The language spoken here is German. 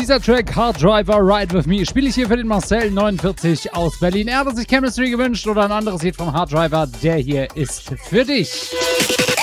dieser Track Hard Driver Ride With Me spiele ich hier für den Marcel 49 aus Berlin. Er hat sich Chemistry gewünscht oder ein anderes Lied vom Hard Driver. Der hier ist für dich.